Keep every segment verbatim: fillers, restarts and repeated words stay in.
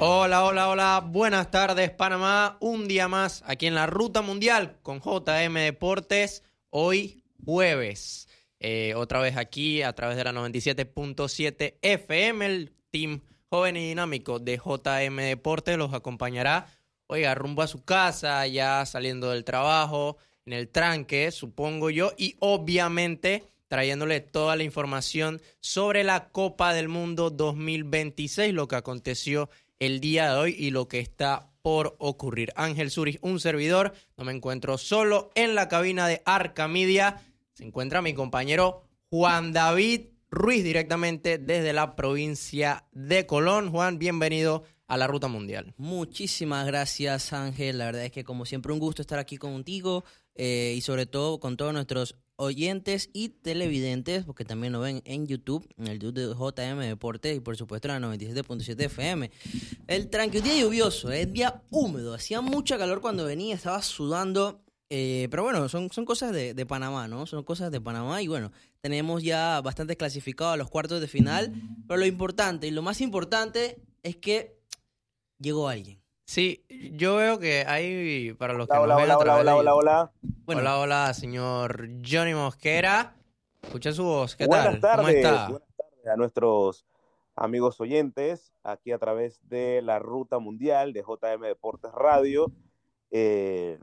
Hola, hola, hola. Buenas tardes, Panamá. Un día más aquí en la Ruta Mundial con J M Deportes. Hoy jueves. Eh, otra vez aquí a través de la noventa y siete punto siete F M. El team joven y dinámico de J M Deportes los acompañará. Oiga, rumbo a su casa, ya saliendo del trabajo, en el tranque, supongo yo. Y obviamente trayéndole toda la información sobre la Copa del Mundo dos mil veintiséis, lo que aconteció el día de hoy y lo que está por ocurrir. Ángel Zurich, un servidor, no me encuentro solo en la cabina de Arca Media. Se encuentra mi compañero Juan David Ruiz, directamente desde la provincia de Colón. Juan, bienvenido a la Ruta Mundial. Muchísimas gracias, Ángel. La verdad es que como siempre un gusto estar aquí contigo eh, y sobre todo con todos nuestros oyentes y televidentes, porque también nos ven en YouTube, en el YouTube de J M Deportes y por supuesto en la noventa y siete punto siete F M. El tranque, un día lluvioso, es día húmedo, hacía mucha calor cuando venía, estaba sudando, eh, pero bueno, son, son cosas de, de Panamá, ¿no? Son cosas de Panamá y bueno, tenemos ya bastante clasificados a los cuartos de final, pero lo importante y lo más importante es que llegó alguien. Sí, yo veo que hay, para los que hola, nos ven hola, a hola, través hola, de hola, YouTube. hola. Bueno. Hola, hola, señor Johnny Mosquera. Escucha su voz, ¿qué Buenas tal? ¿Cómo tardes, está? buenas tardes a nuestros amigos oyentes, aquí a través de la Ruta Mundial de J M Deportes Radio. Eh,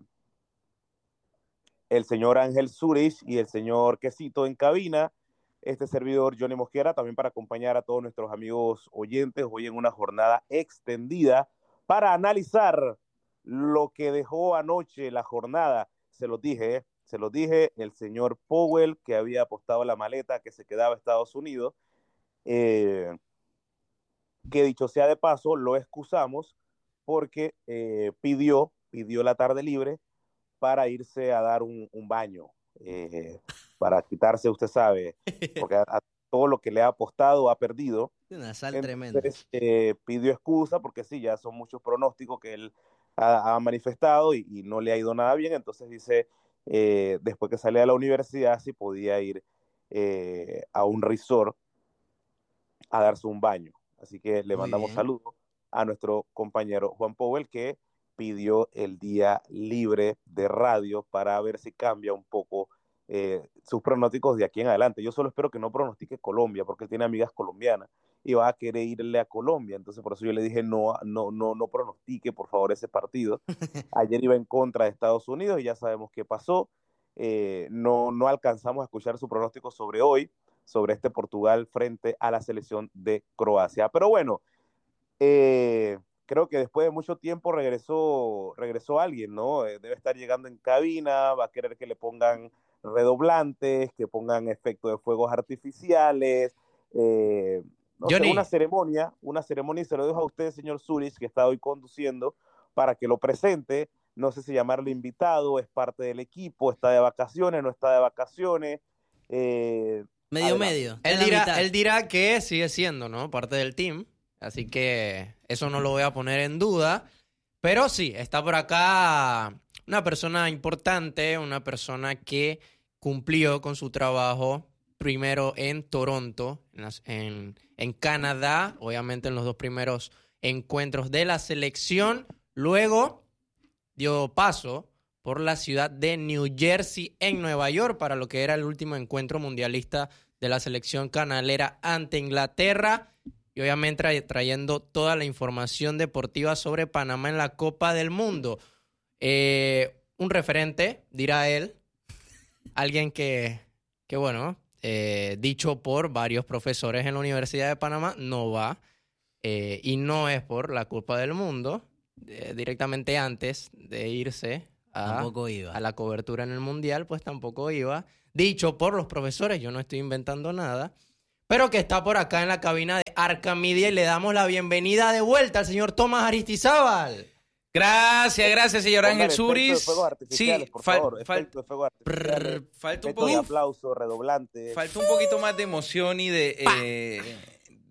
el señor Ángel Zurich y el señor Quesito en cabina. Este servidor Johnny Mosquera, también para acompañar a todos nuestros amigos oyentes hoy en una jornada extendida para analizar lo que dejó anoche la jornada. Se los dije, ¿eh? se los dije, el señor Powell, que había apostado la maleta que se quedaba a Estados Unidos, eh, que dicho sea de paso, lo excusamos porque eh, pidió, pidió la tarde libre para irse a dar un, un baño, eh, para quitarse, usted sabe, porque a, a todo lo que le ha apostado ha perdido. Una sal Entonces, tremenda. eh, pidió excusa porque sí, ya son muchos pronósticos que él ha, ha manifestado y, y no le ha ido nada bien. Entonces dice, eh, después que sale de la universidad, si podía ir eh, a un resort a darse un baño. Así que le Muy mandamos bien. saludos a nuestro compañero Juan Powell, que pidió el día libre de radio para ver si cambia un poco eh, sus pronósticos de aquí en adelante. Yo solo espero que no pronostique Colombia, porque él tiene amigas colombianas y va a querer irle a Colombia. Entonces, por eso yo le dije, no, no, no, no pronostique, por favor, ese partido. Ayer iba en contra de Estados Unidos y ya sabemos qué pasó. Eh, no, no alcanzamos a escuchar su pronóstico sobre hoy, sobre este Portugal frente a la selección de Croacia. Pero bueno, eh, creo que después de mucho tiempo regresó, regresó alguien, ¿no? Eh, debe estar llegando en cabina, va a querer que le pongan redoblantes, que pongan efectos de fuegos artificiales, eh, no sé, Johnny, una ceremonia, una ceremonia, y se lo dejo a usted, señor Zurich, que está hoy conduciendo, para que lo presente. No sé si llamarle invitado, es parte del equipo, está de vacaciones, no está de vacaciones. Eh, Medio adelante. medio. él en la dirá, mitad. él dirá que sigue siendo, ¿no?, parte del team. Así que eso no lo voy a poner en duda. Pero sí, está por acá una persona importante, una persona que cumplió con su trabajo primero en Toronto, en, las, en, en Canadá, obviamente en los dos primeros encuentros de la selección. Luego dio paso por la ciudad de New Jersey en Nueva York para lo que era el último encuentro mundialista de la selección canalera ante Inglaterra. Y obviamente tra- trayendo toda la información deportiva sobre Panamá en la Copa del Mundo. Eh, un referente, dirá él, alguien que, que bueno, eh, dicho por varios profesores en la Universidad de Panamá, no va. Eh, y no es por la Copa del Mundo, eh, directamente antes de irse a, Tampoco iba. a la cobertura en el Mundial, pues tampoco iba. Dicho por los profesores, yo no estoy inventando nada. Pero que está por acá en la cabina de Arca Media y le damos la bienvenida de vuelta al señor Tomás Aristizábal. Gracias, gracias, señor Póngale Ángel efectos de Zurich. fuegos artificiales, Sí, por fal- favor, fal- efectos de fuegos artificiales, falta un efectos de poquito, aplauso, redoblante. falta un poquito más de emoción y de, eh,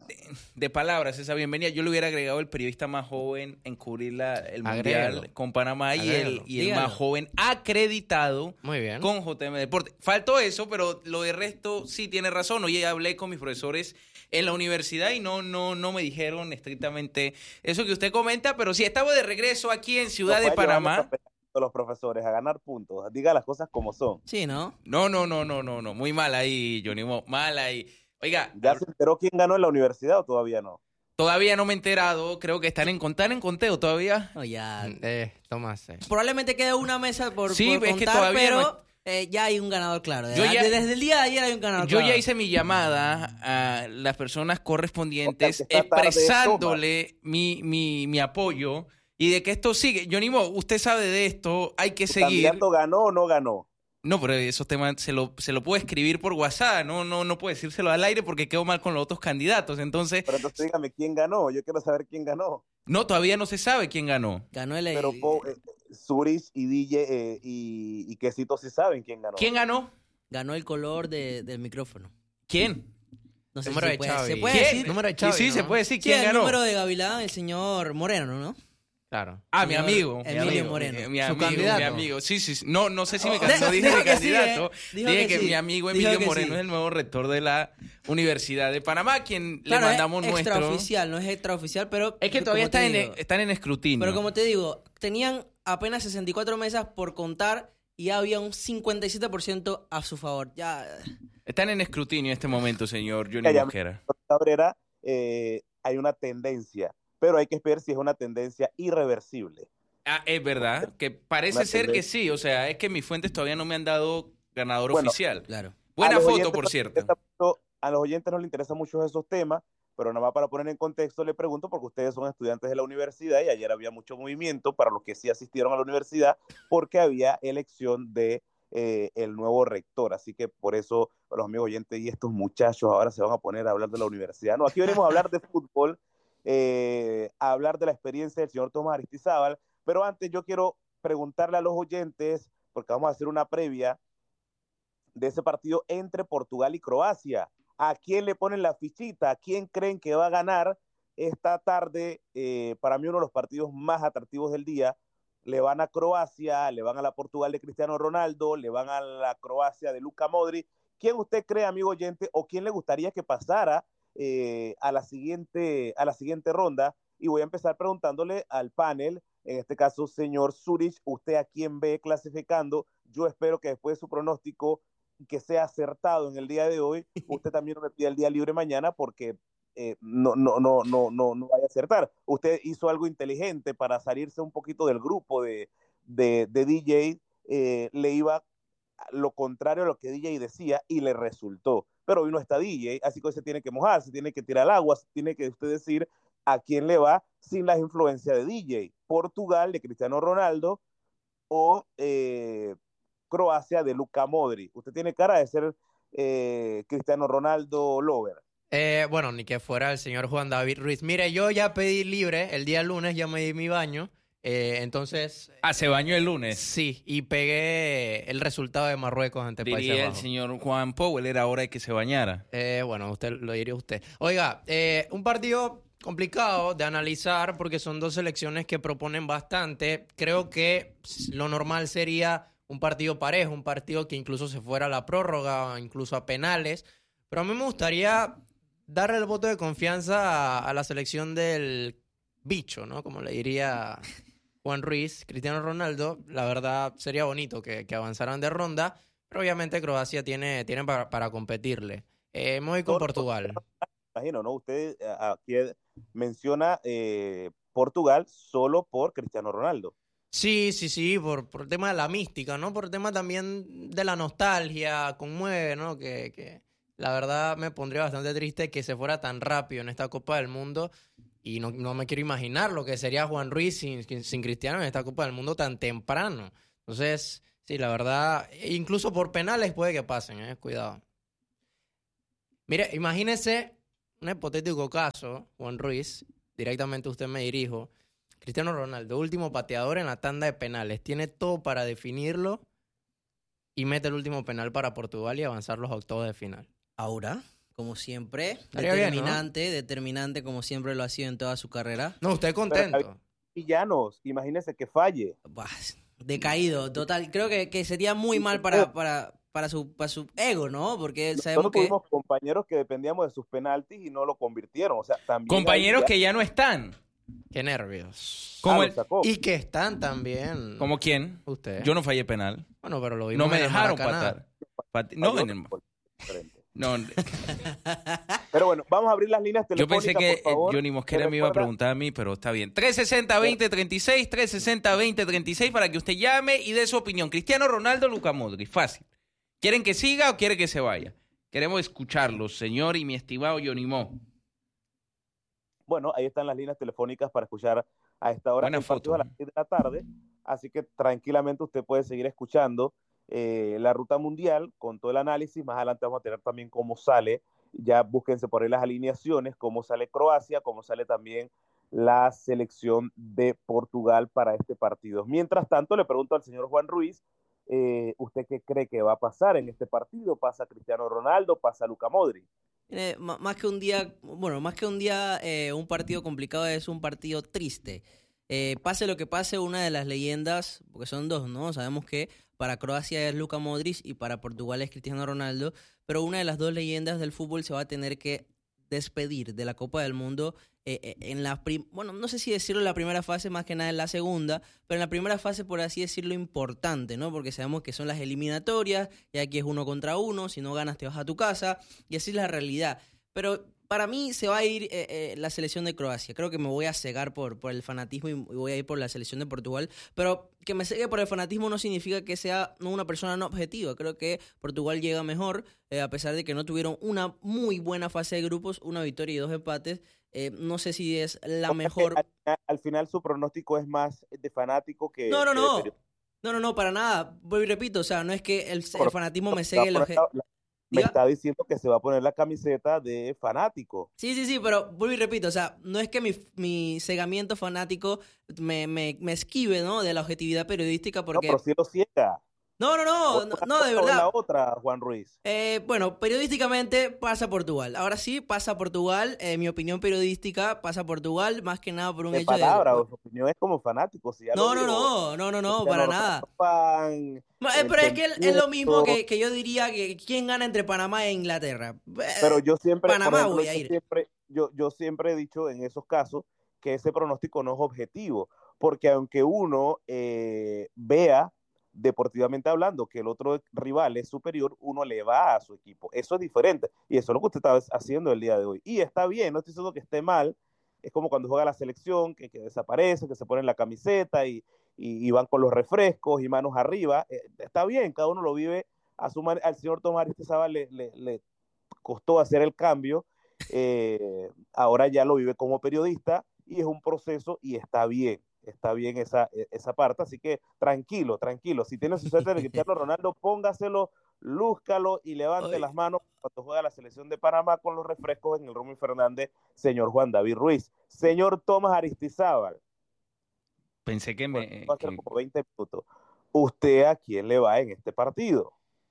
de palabras esa bienvenida. Yo le hubiera agregado el periodista más joven en cubrir la, el Mundial Agrégalo. con Panamá y el, Agrégalo. y el Dígalo. más joven acreditado Muy bien. con J M Deporte. Faltó eso, pero lo de resto sí tiene razón. Hoy hablé con mis profesores en la universidad y no, no, no me dijeron estrictamente eso que usted comenta, pero sí, estamos de regreso aquí en Ciudad de Nos puede llevar Panamá. los campeonatos de los profesores a ganar puntos. Diga las cosas como son. Sí, ¿no? No, no, no, no, no, no. Muy mal ahí, Johnny Mo. Mal ahí. Oiga, ¿Ya se enteró quién ganó en la universidad o todavía no? todavía no me he enterado. Creo que están en, están en conteo todavía. No, ya. Eh, Tomás. eh. Probablemente quede una mesa por, Sí, por es que contar, todavía pero no- eh, ya hay un ganador claro. Yo ya- Desde el día de ayer hay un ganador Yo claro. ya hice mi llamada a las personas correspondientes O sea, que está tarde, expresándole mi, mi, mi apoyo y de que esto sigue. Johnny Mo, usted sabe de esto, hay que ¿Tu seguir. candidato ganó o no ganó? No, pero esos temas se lo, se lo puedo escribir por WhatsApp, no, no, no puedo decírselo al aire porque quedo mal con los otros candidatos. Entonces, Pero entonces dígame quién ganó. Yo quiero saber quién ganó. no, todavía no se sabe quién ganó. Ganó el... Pero po, eh, Zurich y D J eh, y, y Quesito sí saben quién ganó. ¿Quién ganó? Ganó el color de, del micrófono. ¿Quién? No sé Número si de puede, Xavi. se puede ¿Quién? decir. Número de Sí, Xavi, sí, ¿no? se puede decir Sí, quién el ganó. número de Gavilán, el señor Moreno, ¿no? Claro. Ah, mi Señor amigo. mi Emilio amigo, Moreno. Mi, mi Su amigo, candidato. mi amigo. Sí, sí, sí. No, no sé si me Oh, no dije dijo mi que sí, candidato. ¿eh? Dijo Dije que que, sí. mi amigo Dijo Emilio que Moreno sí. es el nuevo rector de la Universidad de Panamá, quien Claro, le mandamos es nuestro... extraoficial, no es extraoficial, pero... Es que como todavía te están en, digo, están en escrutinio. Pero como te digo, tenían apenas sesenta y cuatro mesas por contar y había un cincuenta y siete por ciento a su favor. Ya... Están en escrutinio en este momento, señor Johnny Ya, ya. Mosquera. Cabrera, eh, hay una tendencia, pero hay que ver si es una tendencia irreversible. Ah, es verdad, que parece Una ser que tendencia. sí, o sea, es que mis fuentes todavía no me han dado ganador Bueno, oficial. Claro. Buena A los foto, oyentes por no les cierto. interesa mucho- a los oyentes no les interesan mucho esos temas, pero nada más para poner en contexto le pregunto porque ustedes son estudiantes de la universidad y ayer había mucho movimiento para los que sí asistieron a la universidad porque había elección de eh, el nuevo rector, así que por eso los amigos oyentes y estos muchachos ahora se van a poner a hablar de la universidad. No, aquí venimos a hablar de fútbol, eh, a hablar de la experiencia del señor Tomás Aristizábal, pero antes yo quiero preguntarle a los oyentes, porque vamos a hacer una previa de ese partido entre Portugal y Croacia. ¿A quién le ponen la fichita? ¿A quién creen que va a ganar esta tarde? Eh, para mí uno de los partidos más atractivos del día. Le van a Croacia, le van a la Portugal de Cristiano Ronaldo, le van a la Croacia de Luka Modric. ¿Quién usted cree, amigo oyente, o quién le gustaría que pasara eh, a, la siguiente, a la siguiente ronda? Y voy a empezar preguntándole al panel, en este caso, señor Zurich, ¿usted a quién ve clasificando? Yo espero que después de su pronóstico que sea acertado en el día de hoy, usted también no me pida el día libre mañana porque eh, no, no, no, no, no, no vaya a acertar. Usted hizo algo inteligente para salirse un poquito del grupo de, de, de D J, eh, le iba lo contrario a lo que D J decía y le resultó. Pero hoy no está D J, así que hoy se tiene que mojar, se tiene que tirar al agua, se tiene que usted decir a quién le va sin las influencias de D J. Portugal de Cristiano Ronaldo o eh, Croacia de Luka Modric. Usted tiene cara de ser eh, Cristiano Ronaldo lover. Eh, bueno, ni que fuera el señor Juan David Ruiz. Mire, yo ya pedí libre el día lunes, ya me di mi baño. Eh, entonces, Ah, se bañó el lunes. sí, y pegué el resultado de Marruecos ante Países Diría el Bajos. señor Juan Powell, era hora de que se bañara. Eh, bueno, usted lo diría usted. Oiga, eh, un partido complicado de analizar porque son dos selecciones que proponen bastante. Creo que lo normal sería un partido parejo, un partido que incluso se fuera a la prórroga, incluso a penales. Pero a mí me gustaría darle el voto de confianza a, a la selección del bicho, ¿no? Como le diría Juan Ruiz, Cristiano Ronaldo. La verdad sería bonito que, que avanzaran de ronda, pero obviamente Croacia tiene, tiene para, para competirle. Eh, me voy con Todo- Portugal. Imagino, ¿no? Usted eh, aquí menciona eh, Portugal solo por Cristiano Ronaldo. Sí, sí, sí, por, por el tema de la mística, ¿no? Por el tema también de la nostalgia, conmueve, ¿no? Que, que la verdad me pondría bastante triste que se fuera tan rápido en esta Copa del Mundo y no, no me quiero imaginar lo que sería Juan Ruiz sin, sin Cristiano en esta Copa del Mundo tan temprano. Entonces, sí, la verdad, incluso por penales puede que pasen, ¿eh? Cuidado. Mire, imagínese un hipotético caso, Juan Ruiz, directamente usted me dirijo. Cristiano Ronaldo, último pateador en la tanda de penales. Tiene todo para definirlo y mete el último penal para Portugal y avanzar los octavos de final. ¿Ahora? como siempre, Estaría bien, ¿no? determinante, determinante como siempre lo ha sido en toda su carrera. No, usted contento. Pero, villanos, imagínese que falle. Bah, decaído, total. Creo que, que sería muy mal para, para, para, su, para su ego, ¿no? Porque sabemos Nosotros que... tuvimos compañeros que dependíamos de sus penaltis y no lo convirtieron. O sea, también Compañeros ahí que ya no están. Qué nervios. Como Ah, el- lo sacó. Y que están también. ¿Como quién? Usted. Yo no fallé penal. Bueno, pero lo vimos No me en el dejaron Maracaná. patar. Pat- No, Falló en el- por diferente. no, Pero bueno, vamos a abrir las líneas yo telefónicas, pensé que por favor. eh, Johnny Mosquera ¿Se me iba a recuerda? preguntar a mí, pero está bien. tres sesenta, veinte, treinta y seis, tres sesenta, veinte, treinta y seis para que usted llame y dé su opinión. Cristiano Ronaldo, Luka Modric, fácil. ¿Quieren que siga o quieren que se vaya? Queremos escucharlos, señor y mi estimado Johnny Mo. Bueno, ahí están las líneas telefónicas para escuchar a esta hora. Buena El partido foto. a las seis de la tarde, así que tranquilamente usted puede seguir escuchando eh, la ruta mundial con todo el análisis. Más adelante vamos a tener también cómo sale, ya búsquense por ahí las alineaciones, cómo sale Croacia, cómo sale también la selección de Portugal para este partido. Mientras tanto, le pregunto al señor Juan Ruiz, eh, ¿usted qué cree que va a pasar en este partido? ¿Pasa Cristiano Ronaldo? ¿Pasa Luka Modric? Eh, ma- más que un día, bueno, más que un día, eh, un partido complicado es un partido triste. Eh, pase lo que pase, una de las leyendas, porque son dos, ¿no? Sabemos que para Croacia es Luka Modric y para Portugal es Cristiano Ronaldo, pero una de las dos leyendas del fútbol se va a tener que despedir de la Copa del Mundo eh, eh, en la prim- bueno, no sé si decirlo en la primera fase, más que nada en la segunda, pero en la primera fase, por así decirlo, importante, ¿no? Porque sabemos que son las eliminatorias, y aquí es uno contra uno, si no ganas te vas a tu casa, y así es la realidad. Pero para mí se va a ir eh, eh, la selección de Croacia. Creo que me voy a cegar por, por el fanatismo y voy a ir por la selección de Portugal. Pero que me cegue por el fanatismo no significa que sea una persona no objetiva. Creo que Portugal llega mejor, eh, a pesar de que no tuvieron una muy buena fase de grupos, una victoria y dos empates. Eh, no sé si es la O sea que mejor... Al, final- al final su pronóstico es más de fanático que... No, no, que de no. periodista. No, no, no, para nada. Voy y repito, o sea, no es que el, el Pero- fanatismo me Se va a cegue el poner obje- la- la- Me Diga. está diciendo que se va a poner la camiseta de fanático. Sí, sí, sí, pero vuelvo y repito, o sea, no es que mi, mi cegamiento fanático me, me, me esquive, ¿no? De la objetividad periodística, No, porque... pero si lo ciega. No, no, no, no, no, de O verdad. la otra, Juan Ruiz. Eh, bueno, periodísticamente pasa Portugal. Ahora sí, pasa Portugal. Eh, mi opinión periodística pasa Portugal, más que nada por un De hecho palabra, de... o su opinión es como fanático. Si ya No, lo no, digo, no, no, no, no, Cristiano para Ronaldo nada. fan, No, eh, pero es que es lo mismo entendimiento. que, que yo diría que quién gana entre Panamá e Inglaterra. Eh, Pero yo siempre, por Panamá ejemplo, voy a yo ir. siempre, yo, yo siempre he dicho en esos casos que ese pronóstico no es objetivo, porque aunque uno eh, vea deportivamente hablando que el otro rival es superior, uno le va a su equipo. Eso es diferente y eso es lo que usted está haciendo el día de hoy. Y está bien, no estoy diciendo que esté mal, es como cuando juega la selección, que, que desaparece, que se ponen la camiseta y, y, y van con los refrescos y manos arriba. Eh, está bien, cada uno lo vive a su manera. Al señor Tomás Aristizábal le, le, le costó hacer el cambio, eh, ahora ya lo vive como periodista y es un proceso y está bien, está bien esa, esa parte, así que tranquilo, tranquilo, si tiene su suerte de Cristiano Ronaldo, póngaselo, lúzcalo y levante Oye. las manos cuando juega la selección de Panamá con los refrescos en el Rommel Fernández, señor Juan David Ruiz. Señor Tomás Aristizábal, Pensé que bueno, me... va a ser que- como veinte minutos. ¿Usted a quién le va en este partido?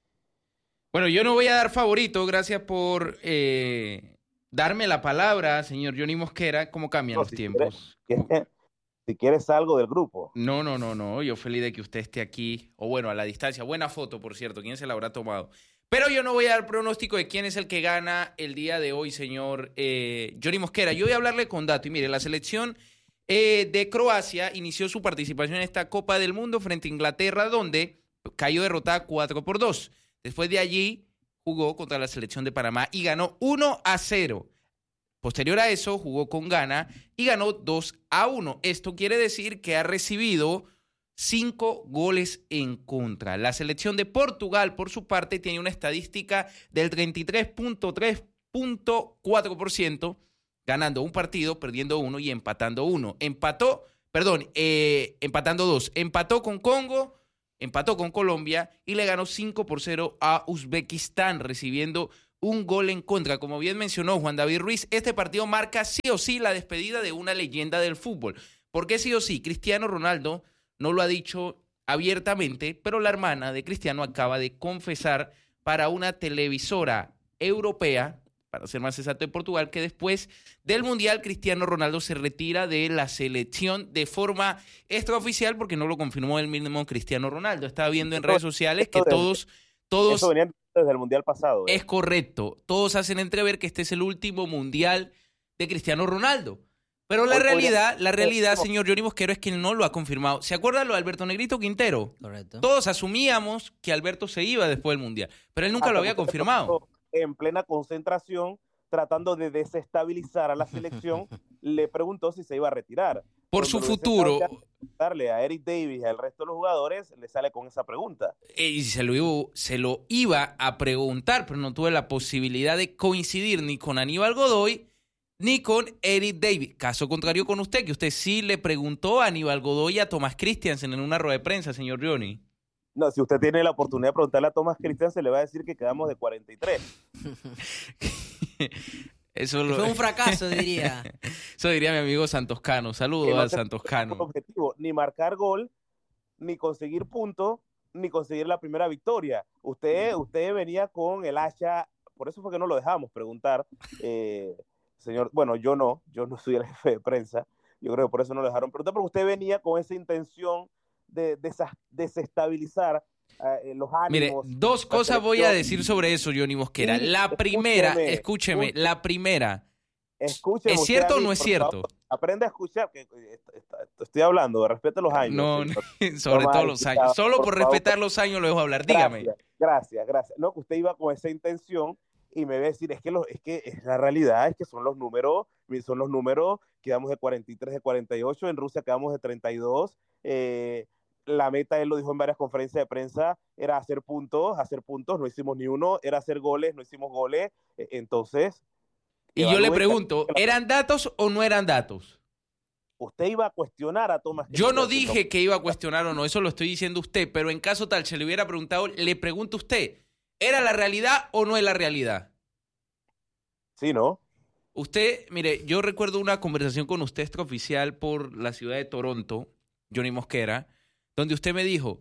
Bueno, yo no voy a dar favorito, gracias por eh, darme la palabra, señor Johnny Mosquera. ¿Cómo cambian No, los si tiempos? ¿Cómo- Si quieres algo del grupo. No, no, no, no. Yo feliz de que usted esté aquí. O bueno, a la distancia. Buena foto, por cierto. ¿Quién se la habrá tomado? Pero yo no voy a dar pronóstico de quién es el que gana el día de hoy, señor eh, Johnny Mosquera. Yo voy a hablarle con dato. Y mire, la selección eh, de Croacia inició su participación en esta Copa del Mundo frente a Inglaterra, donde cayó derrotada cuatro por dos. Después de allí jugó contra la selección de Panamá y ganó uno a cero. Posterior a eso, jugó con Ghana y ganó dos a uno. Esto quiere decir que ha recibido cinco goles en contra. La selección de Portugal, por su parte, tiene una estadística del treinta y tres punto tres punto cuatro por ciento, ganando un partido, perdiendo uno y empatando uno. Empató, perdón, eh, empatando dos. Empató con Congo, empató con Colombia y le ganó cinco por cero a Uzbekistán, recibiendo un gol en contra. Como bien mencionó Juan David Ruiz, este partido marca sí o sí la despedida de una leyenda del fútbol. ¿Por qué sí o sí? Cristiano Ronaldo no lo ha dicho abiertamente, pero la hermana de Cristiano acaba de confesar para una televisora europea para ser más exacto, de Portugal, que después del Mundial Cristiano Ronaldo se retira de la selección de forma extraoficial porque no lo confirmó el mismo Cristiano Ronaldo. Estaba viendo en redes sociales que todos... todos Eso venía desde el Mundial pasado. ¿eh? Es correcto. Todos hacen entrever que este es el último Mundial de Cristiano Ronaldo. Pero la Hoy realidad, podría- la realidad, señor Johnny Mosquero, es que él no lo ha confirmado. ¿Se acuerda lo de Alberto Negrito Quintero? Correcto. Todos asumíamos que Alberto se iba después del Mundial, pero él nunca Hasta lo había que usted confirmado. En plena concentración, tratando de desestabilizar a la selección, le preguntó si se iba a retirar. Por Cuando su lo hubiese futuro, estado ya darle a Eric Davis y al resto de los jugadores, le sale con esa pregunta. eh, y se lo, iba, se lo iba a preguntar, pero no tuve la posibilidad de coincidir ni con Aníbal Godoy ni con Eric Davis. Caso contrario con usted, que usted sí le preguntó a Aníbal Godoy y a Tomás Christiansen en una rueda de prensa, señor Johnny. No, si usted tiene la oportunidad de preguntarle a Thomas Christian, se le va a decir que quedamos de cuarenta y tres. Eso, lo, Fue un fracaso, diría. eso diría mi amigo Santos Cano. Saludos Que no a se- Santos Un Cano. objetivo, ni marcar gol, ni conseguir puntos, ni conseguir la primera victoria. Usted, usted venía con el hacha, por eso fue que no lo dejamos preguntar, eh, señor, bueno, yo no, yo no soy el jefe de prensa, yo creo que por eso no lo dejaron preguntar, porque usted venía con esa intención de, de desa- desestabilizar eh, los Mire, ánimos. dos la cosas voy a selección. decir sobre eso, Johnny Mosquera. Y La primera, escúcheme, escúcheme, escúcheme. la primera, Escúcheme ¿es usted cierto a o mí, no es por cierto? favor, aprende a escuchar, que eh, est- est- estoy hablando, respete los años. No, señor. sobre Tomás, todos los años. Solo por por favor. respetar los años lo dejo hablar. Dígame. Gracias, gracias, gracias. No, que usted iba con esa intención y me va a decir, es que, los, es que es la realidad, es que son los números, son los números, quedamos de cuarenta y tres, de cuarenta y ocho, en Rusia quedamos de treinta y dos, eh, la meta, él lo dijo en varias conferencias de prensa, era hacer puntos, hacer puntos, no hicimos ni uno, era hacer goles, no hicimos goles, eh, entonces... Y yo le evalúe- pregunto, ¿eran datos o no eran datos? Usted iba a cuestionar a Thomas Yo no Christiansen, dije que iba a cuestionar o no, eso lo estoy diciendo usted, pero en caso tal se le hubiera preguntado, le pregunto a usted, ¿era la realidad o no es la realidad? Sí, ¿no? Usted, mire, yo recuerdo una conversación con usted extraoficial por la ciudad de Toronto, Johnny Mosquera, donde usted me dijo,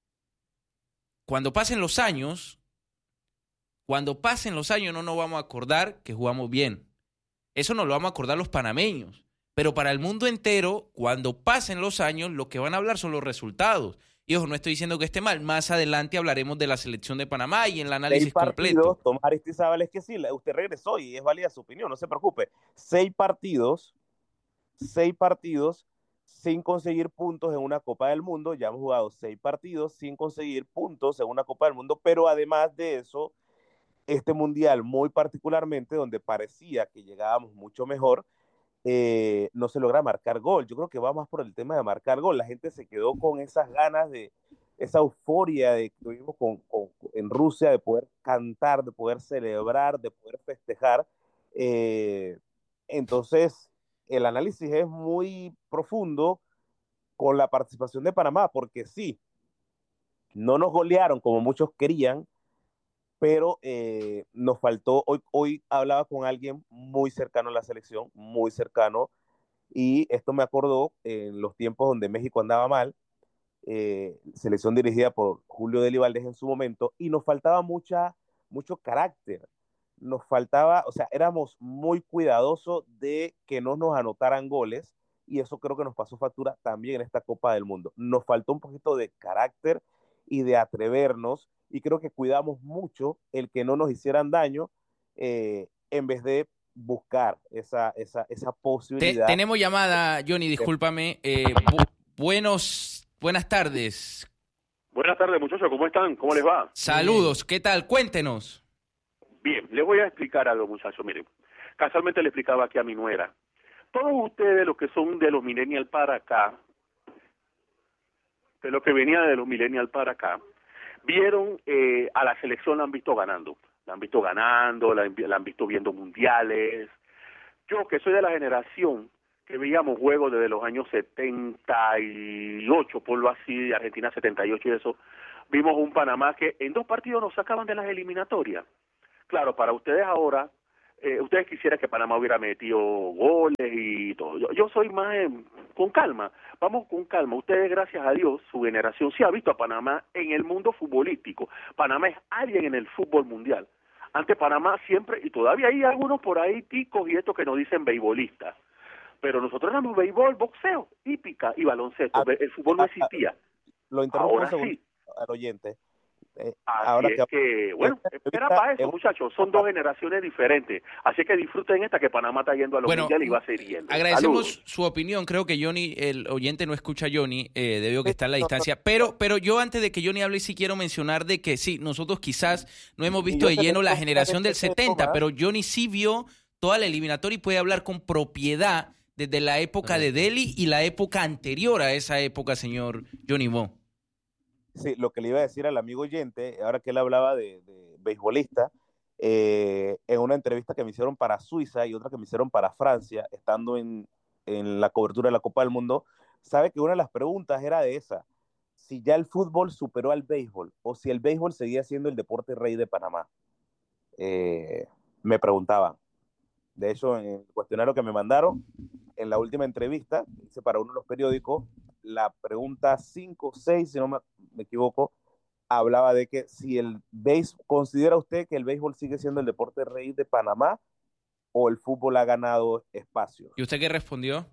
cuando pasen los años, cuando pasen los años no nos vamos a acordar que jugamos bien. Eso no lo vamos a acordar los panameños. Pero para el mundo entero, cuando pasen los años, lo que van a hablar son los resultados. Y ojo, no estoy diciendo que esté mal. Más adelante hablaremos de la selección de Panamá y en el análisis Seis partidos, completo. Tomás Aristizábal, es que sí, usted regresó y es válida su opinión, no se preocupe. Seis partidos, seis partidos sin conseguir puntos en una Copa del Mundo, ya hemos jugado seis partidos sin conseguir puntos en una Copa del Mundo, pero además de eso, este Mundial muy particularmente, donde parecía que llegábamos mucho mejor, eh, no se logra marcar gol. Yo creo que va más por el tema de marcar gol. La gente se quedó con esas ganas de, esa euforia de que tuvimos con, con, en Rusia, de poder cantar, de poder celebrar, de poder festejar. Eh, entonces, el análisis es muy profundo con la participación de Panamá, porque sí, no nos golearon como muchos querían, pero eh, nos faltó, hoy, hoy hablaba con alguien muy cercano a la selección, muy cercano, y esto me acordó en los tiempos donde México andaba mal, eh, selección dirigida por Julio Deli Valdés en su momento, y nos faltaba mucha, mucho carácter, nos faltaba, o sea, éramos muy cuidadosos de que no nos anotaran goles, y eso creo que nos pasó factura también en esta Copa del Mundo. Nos faltó un poquito de carácter y de atrevernos, y creo que cuidamos mucho el que no nos hicieran daño, eh, en vez de buscar esa, esa, esa Te- posibilidad. tenemos llamada, Johnny, discúlpame. Eh, bu- buenos, buenas tardes. Buenas tardes, muchachos, ¿cómo están? ¿Cómo les va? Saludos, ¿qué tal? Cuéntenos. Bien, les voy a explicar algo, muchachos. Miren, casualmente le explicaba aquí a mi nuera. Todos ustedes, los que son de los millennials para acá, de los que venían de los millennials para acá, vieron eh, a la selección, la han visto ganando. La han visto ganando, la, han- la han visto viendo mundiales. Yo, que soy de la generación que veíamos juegos desde los años setenta y ocho, por lo así, de Argentina setenta y ocho y eso, vimos un Panamá que en dos partidos nos sacaban de las eliminatorias. Claro, para ustedes ahora, eh, ustedes quisieran que Panamá hubiera metido goles y todo. Yo, yo soy más eh, con calma, vamos con calma. Ustedes, gracias a Dios, su generación sí ha visto a Panamá en el mundo futbolístico. Panamá es alguien en el fútbol mundial. Antes Panamá siempre, y todavía hay algunos por ahí ticos y estos que nos dicen beisbolistas, pero nosotros éramos béisbol, boxeo, hípica y baloncesto. Ah, El fútbol no ah, ah, existía. lo interrumpo un Ahora segundo sí. al oyente. Eh, Así ahora es que que, bueno, esta era entrevista para es eso, un- muchachos. Son dos generaciones diferentes. Así que disfruten esta, que Panamá está yendo a los Bueno, mundiales y va a seguir yendo. agradecemos Saludos. su opinión. Creo que Johnny, el oyente no escucha a Johnny, eh, debido a que Sí, está en la no, no, distancia. Pero, pero yo antes de que Johnny hable, sí quiero mencionar de que sí, nosotros quizás no hemos y visto yo de sé que lleno la mucha generación del gente se setenta, toma- pero Johnny sí vio toda la eliminatoria y puede hablar con propiedad desde la época de Delhi y la época anterior a esa época, señor Johnny Bo. Sí, lo que le iba a decir al amigo oyente, ahora que él hablaba de, de beisbolista, eh, en una entrevista que me hicieron para Suiza y otra que me hicieron para Francia, estando en, en la cobertura de la Copa del Mundo, sabe que una de las preguntas era de esa, si ya el fútbol superó al béisbol o si el béisbol seguía siendo el deporte rey de Panamá. Eh, me preguntaban. De hecho, en el cuestionario que me mandaron, en la última entrevista, hice para uno de los periódicos, la pregunta cinco o seis, si no me, me equivoco, hablaba de que si el béisbol, ¿considera usted que el béisbol sigue siendo el deporte rey de Panamá o el fútbol ha ganado espacios? ¿Y usted qué respondió?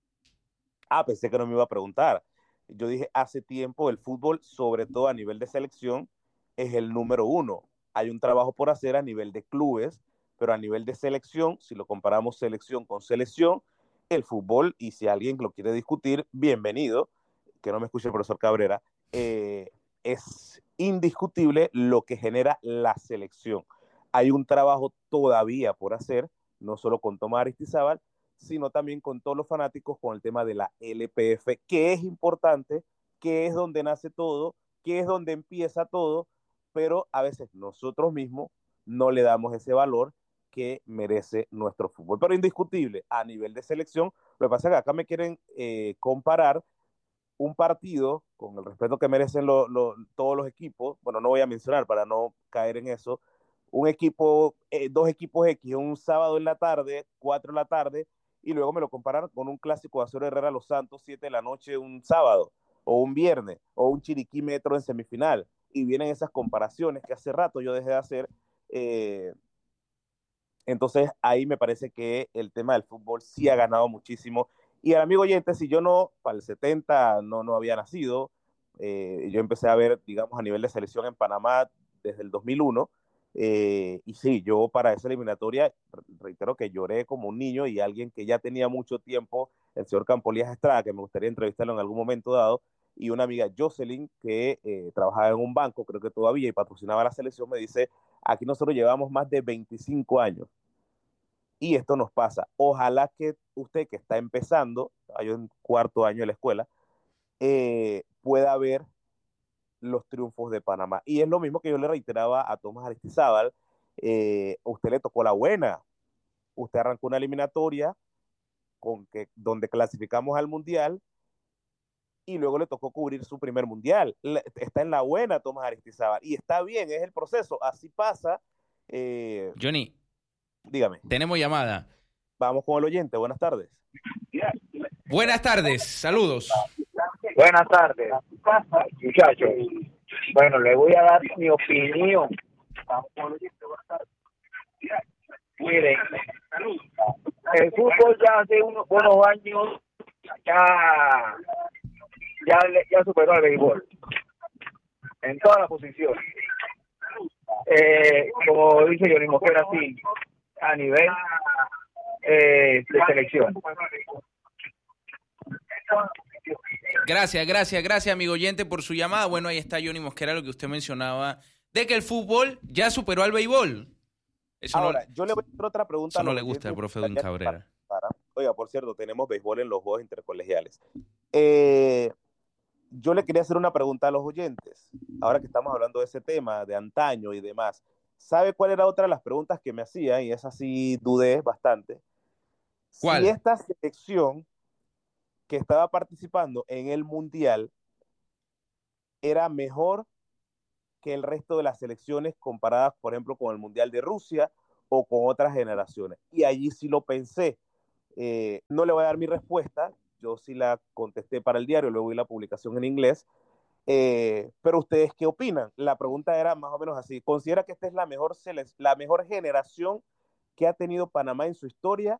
Ah, pensé que no me iba a preguntar. Yo dije, hace tiempo el fútbol, sobre todo a nivel de selección, es el número uno. Hay un trabajo por hacer a nivel de clubes, pero a nivel de selección, si lo comparamos selección con selección, el fútbol, y si alguien lo quiere discutir, bienvenido, que no me escuche el profesor Cabrera, eh, es indiscutible lo que genera la selección. Hay un trabajo todavía por hacer, no solo con Tomás Aristizábal, sino también con todos los fanáticos con el tema de la L P F, que es importante, que es donde nace todo, que es donde empieza todo, pero a veces nosotros mismos no le damos ese valor que merece nuestro fútbol. Pero indiscutible, a nivel de selección, lo que pasa es que acá me quieren eh, comparar un partido, con el respeto que merecen lo, lo, todos los equipos, bueno, no voy a mencionar para no caer en eso, un equipo, eh, dos equipos X, un sábado en la tarde, cuatro de la tarde, y luego me lo comparan con un clásico de Azuero Herrera Los Santos, siete de la noche un sábado, o un viernes, o un Chiriquí Metro en semifinal, y vienen esas comparaciones que hace rato yo dejé de hacer. eh, entonces ahí me parece que el tema del fútbol sí ha ganado muchísimo. Y al amigo oyente, si yo no, para el setenta no, no había nacido, eh, yo empecé a ver, digamos, a nivel de selección en Panamá desde el dos mil uno, eh, y sí, yo para esa eliminatoria, reitero que lloré como un niño, y alguien que ya tenía mucho tiempo, el señor Campolías Estrada, que me gustaría entrevistarlo en algún momento dado, y una amiga Jocelyn, que eh, trabajaba en un banco, creo que todavía, y patrocinaba la selección, me dice, aquí nosotros llevamos más de veinticinco años y esto nos pasa. Ojalá que usted que está empezando, hay un cuarto año de la escuela, eh, pueda ver los triunfos de Panamá. Y es lo mismo que yo le reiteraba a Tomás Aristizábal, eh, usted le tocó la buena, usted arrancó una eliminatoria con que, donde clasificamos al Mundial y luego le tocó cubrir su primer Mundial. Le, está en la buena Tomás Aristizábal y está bien, es el proceso, así pasa. Eh, Johnny, dígame, tenemos llamada. vamos con el oyente, buenas tardes. Buenas tardes, saludos. Buenas tardes, muchachos. Bueno, le voy a dar mi opinión. Miren, el fútbol ya hace unos buenos años ya ya, ya superó al béisbol en todas las posiciones. Eh, como dice Johnny Mosquera, sí, a nivel eh, de selección. Gracias, gracias, gracias, amigo oyente, por su llamada. Bueno, ahí está Johnny Mosquera, lo que usted mencionaba, de que el fútbol ya superó al béisbol. Eso Ahora, no, yo le voy a hacer otra pregunta. eso no a le los gusta al oyentes. profe Edwin Cabrera. Para- Oiga, por cierto, tenemos béisbol en los juegos intercolegiales. Eh, yo le quería hacer una pregunta a los oyentes, ahora que estamos hablando de ese tema, de antaño y demás. ¿Sabe cuál era otra de las preguntas que me hacía? Y esa sí dudé bastante. ¿Cuál? Si esta selección que estaba participando en el Mundial era mejor que el resto de las selecciones comparadas, por ejemplo, con el Mundial de Rusia o con otras generaciones. Y allí sí lo pensé. Eh, no le voy a dar mi respuesta, yo sí la contesté para el diario, luego vi la publicación en inglés, Eh, pero ustedes, ¿qué opinan? La pregunta era más o menos así. ¿Considera que esta es la mejor, sele- la mejor generación que ha tenido Panamá en su historia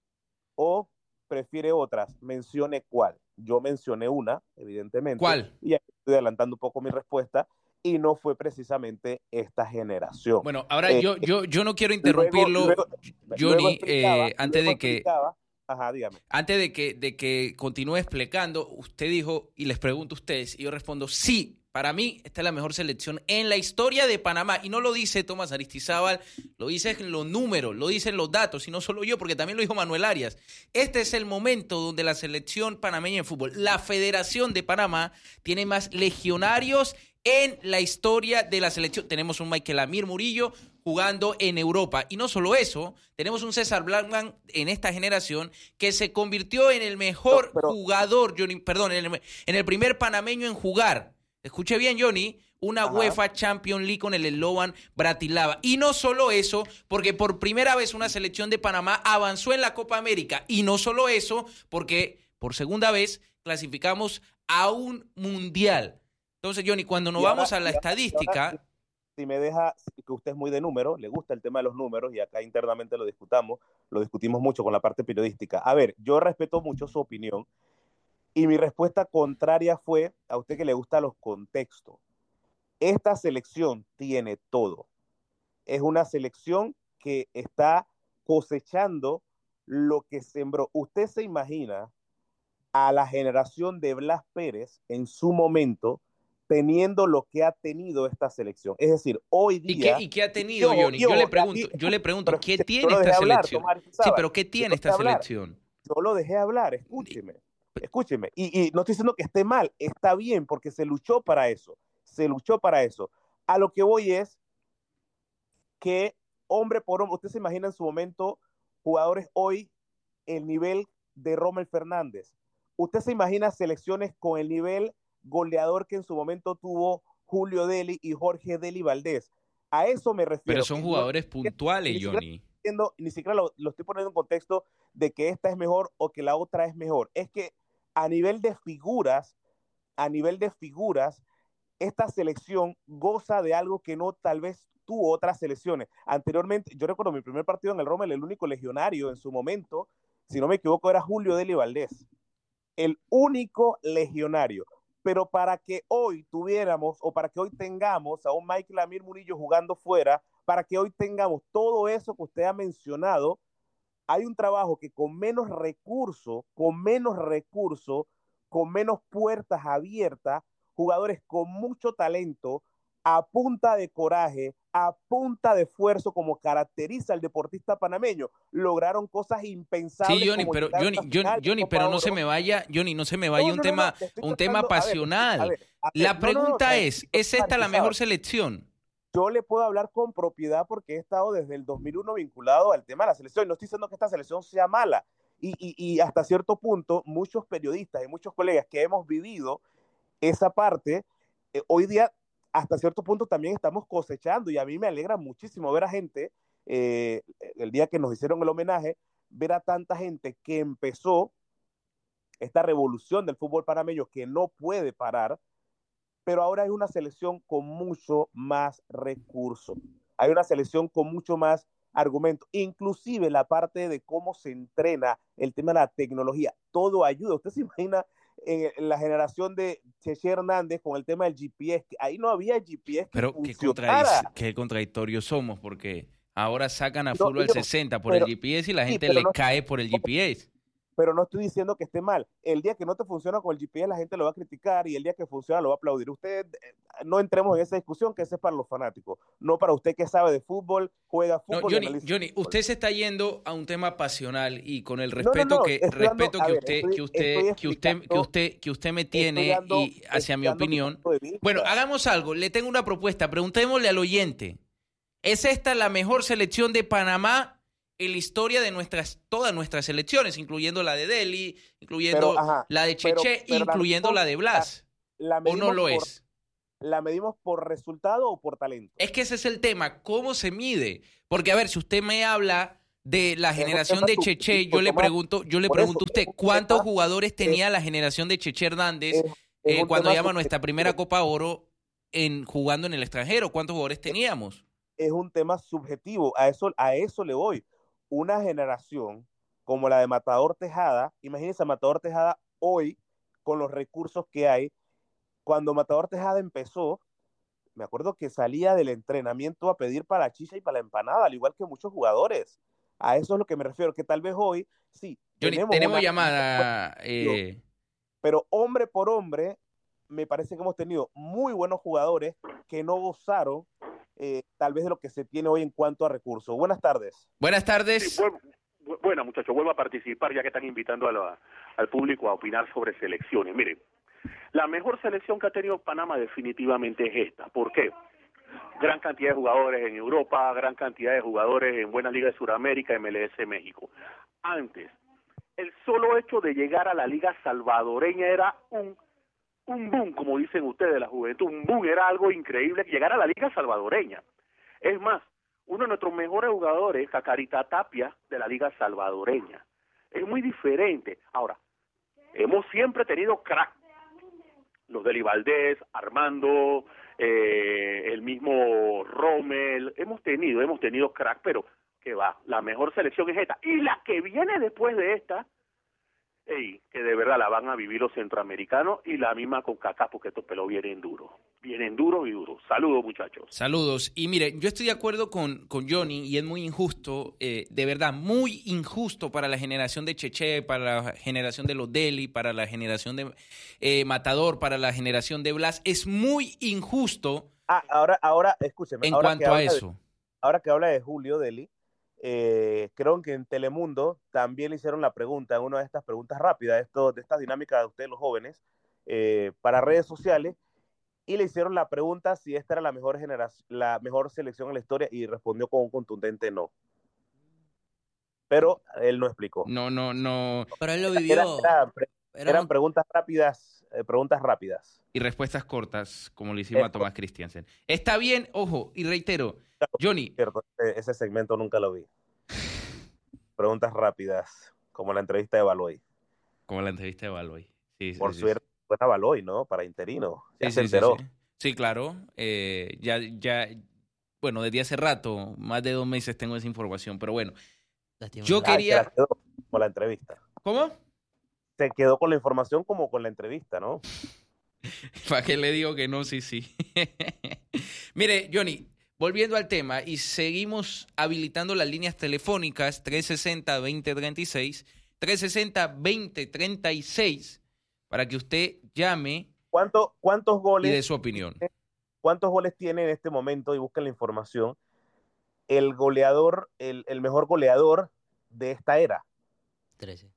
o prefiere otras? Mencione cuál. Yo mencioné una, evidentemente, ¿Cuál? y aquí estoy adelantando un poco mi respuesta, y no fue precisamente esta generación. Bueno, ahora Eh, yo, yo, yo no quiero luego, interrumpirlo, luego, luego Johnny, explicaba, eh, antes luego de que... explicaba, ajá, dígame. Antes de que, de que continúe explicando, usted dijo, y les pregunto a ustedes, y yo respondo, sí, para mí esta es la mejor selección en la historia de Panamá. Y no lo dice Tomás Aristizábal, lo dice en los números, lo dicen los datos, y no solo yo, porque también lo dijo Manuel Arias. Este es el momento donde la selección panameña de fútbol, la Federación de Panamá, tiene más legionarios en la historia de la selección. Tenemos un Michael Amir Murillo jugando en Europa. Y no solo eso, tenemos un César Blackman en esta generación que se convirtió en el mejor No, pero- jugador, Johnny, perdón, en el, en el primer panameño en jugar. Escuche bien, Johnny, una Ajá. UEFA Champions League con el Slovan Bratislava. Y no solo eso, porque por primera vez una selección de Panamá avanzó en la Copa América. Y no solo eso, porque por segunda vez clasificamos a un mundial. Entonces, Johnny, cuando nos Y ahora- vamos a la y ahora- estadística... y ahora, si me deja, que usted es muy de números, le gusta el tema de los números y acá internamente lo discutamos, lo discutimos mucho con la parte periodística. A ver, yo respeto mucho su opinión y mi respuesta contraria fue a usted que le gustan los contextos. Esta selección tiene todo. Es una selección que está cosechando lo que sembró. Usted se imagina a la generación de Blas Pérez en su momento teniendo lo que ha tenido esta selección. Es decir, hoy ¿Y día... qué, ¿Y qué ha tenido, yo, Johnny? yo, Yo le aquí- pregunto, yo le pregunto, pero ¿qué escuche, tiene yo lo esta dejé hablar, selección? Tomás Sí, Aristizábal. pero ¿qué Yo tiene lo esta dejé hablar. selección? Yo lo dejé hablar, escúcheme, escúcheme. Y, y no estoy diciendo que esté mal, está bien, porque se luchó para eso, se luchó para eso. A lo que voy es que hombre por hombre, usted se imagina en su momento jugadores hoy el nivel de Rommel Fernández. Usted se imagina selecciones con el nivel goleador que en su momento tuvo Julio Deli y Jorge Deli Valdés. A eso me refiero. Pero son No- jugadores ni puntuales, siquiera- Johnny. entiendo, ni siquiera lo, lo estoy poniendo en contexto de que esta es mejor o que la otra es mejor. Es que a nivel de figuras, a nivel de figuras, esta selección goza de algo que no tal vez tuvo otras selecciones. Anteriormente, yo recuerdo mi primer partido en el Rommel, el único legionario en su momento, si no me equivoco, era Julio Deli Valdés. El único legionario. Pero para que hoy tuviéramos o para que hoy tengamos a un Michael Amir Murillo jugando fuera, para que hoy tengamos todo eso que usted ha mencionado, hay un trabajo que con menos recursos, con menos recursos, con menos puertas abiertas, jugadores con mucho talento, a punta de coraje, a punta de esfuerzo, como caracteriza al deportista panameño, lograron cosas impensables. Sí, Johnny, como pero llegar a Johnny, una Johnny, final de Johnny, Copa pero no Oro. se me vaya, Johnny, no se me vaya No, un no, no, tema, no, te estoy un tema tratando- a ver, pasional. a ver, a ver, La no, no, pregunta no, es, tranquilo, ¿es esta la mejor Aristizábal. selección? Yo le puedo hablar con propiedad porque he estado desde el dos mil uno vinculado al tema de la selección. No estoy diciendo que esta selección sea mala. Y, y, y hasta cierto punto, muchos periodistas y muchos colegas que hemos vivido esa parte, eh, hoy día hasta cierto punto también estamos cosechando. Y a mí me alegra muchísimo ver a gente, eh, el día que nos hicieron el homenaje, ver a tanta gente que empezó esta revolución del fútbol panameño que no puede parar, pero ahora hay una selección con mucho más recursos. Hay una selección con mucho más argumentos. Inclusive la parte de cómo se entrena, el tema de la tecnología, todo ayuda. Usted se imagina en, en la generación de Cheche Hernández con el tema del G P S, que ahí no había G P S que Pero qué, funcionara. contradic- qué contradictorios somos, porque ahora sacan a No, full al yo- sesenta por pero- el G P S y la sí, gente pero le no- cae por el G P S. Pero no estoy diciendo que esté mal. El día que no te funciona con el G P S, la gente lo va a criticar y el día que funciona lo va a aplaudir. Usted, eh, no entremos en esa discusión, que ese es para los fanáticos, no para usted que sabe de fútbol, juega No, fútbol. y Johnny, analiza Johnny, fútbol. usted se está yendo a un tema pasional y con el no, respeto no, que estoy dando- respeto a que ver, usted estoy- que usted estoy que usted que explicando- usted que usted me Estoy tiene dando- y hacia estoy mi dando opinión. punto de vista. Bueno, hagamos algo. Le tengo una propuesta. Preguntémosle al oyente. ¿Es esta la mejor selección de Panamá en la historia de nuestras todas nuestras selecciones, incluyendo la de Delhi, incluyendo Pero, ajá, la de pero- Cheche, pero la incluyendo medimos- la de Blas? La ¿O no medimos lo por- es? ¿La medimos por resultado o por talento? Es que ese es el tema. ¿Cómo se mide? Porque, a ver, si usted me habla de la un generación tema de Cheche, subjetivo, yo le Tomás. pregunto, yo le Por pregunto a eso, usted, es un ¿cuántos tema- jugadores tenía la generación de Cheche Hernández es- Es eh, un cuando tema llegamos a nuestra subjetivo. primera Copa Oro en jugando en el extranjero? ¿Cuántos jugadores teníamos? Es un tema subjetivo, a eso, a eso le voy. Una generación como la de Matador Tejada, imagínense a Matador Tejada hoy, con los recursos que hay, cuando Matador Tejada empezó, me acuerdo que salía del entrenamiento a pedir para la chicha y para la empanada, al igual que muchos jugadores. A eso es lo que me refiero, que tal vez hoy, sí, Johnny, tenemos tenemos una... llamada. Eh, Pero hombre por hombre, me parece que hemos tenido muy buenos jugadores que no gozaron eh, tal vez de lo que se tiene hoy en cuanto a recursos. Buenas tardes. buenas Sí, tardes. vuelvo, bu- bueno, muchachos, vuelvo a participar ya que están invitando a la- al público a opinar sobre selecciones. Miren, la mejor selección que ha tenido Panamá definitivamente es esta. ¿Por qué? Gran cantidad de jugadores en Europa, gran cantidad de jugadores en buenas ligas de Sudamérica, M L S México. Antes, el solo hecho de llegar a la liga salvadoreña era un, un boom, como dicen ustedes, la juventud, un boom, era algo increíble llegar a la liga salvadoreña. Es más, uno de nuestros mejores jugadores, Cacarita Tapia, de la liga salvadoreña. Es muy diferente. Ahora, hemos siempre tenido crack. Los Deli Valdés, Armando, eh, el mismo Rommel, hemos tenido, hemos tenido crack, pero que va, la mejor selección es esta. Y la que viene después de esta, ey, que de verdad la van a vivir los centroamericanos y la misma con Kaká, porque estos pelos vienen duros, vienen duros y duros. Saludos, muchachos. Saludos. Y mire, yo estoy de acuerdo con, con Johnny y es muy injusto, eh, de verdad, muy injusto para la generación de Cheche, para la generación de los Deli, para la generación de eh, Matador, para la generación de Blas. Es muy injusto Ah, ahora, ahora, escúcheme. en ahora cuanto que a habla de- eso. ahora que habla de Julio Deli, eh, creo que en Telemundo también le hicieron la pregunta, una de estas preguntas rápidas, esto, de estas dinámicas de ustedes los jóvenes, eh, para redes sociales, y le hicieron la pregunta si esta era la mejor generación, la mejor selección en la historia, y respondió con un contundente no. Pero él no explicó. No, no, no. Pero él lo Era- vivió. era- Era eran un- preguntas rápidas, eh, preguntas rápidas. Y respuestas cortas, como le hicimos a Eso. Tomás Christiansen. Está bien, ojo, y reitero, Johnny, Cierto, ese, ese segmento nunca lo vi. Preguntas rápidas, como la entrevista de Baloy. como la entrevista de Baloy. Sí, sí, Por sí, suerte, buena Baloy, ¿no? Para interino. Ya sí, se sí, sí, enteró. sí. Sí, claro. eh, ya, ya, bueno, desde hace rato, más de dos meses tengo esa información, pero bueno. Lástima. Yo Ah, quería- se la quedó con la entrevista. ¿Cómo? Se quedó con la información como con la entrevista, ¿no? ¿Para qué le digo que no? Sí, sí. Mire, Johnny, volviendo al tema, y seguimos habilitando las líneas telefónicas trescientos sesenta, veinte treinta y seis, trescientos sesenta, veinte treinta y seis, para que usted llame ¿Cuánto, ¿Cuántos y goles dé su opinión. ¿Cuántos goles tiene en este momento? Y busquen la información. El goleador, el, el mejor goleador de esta era. trece.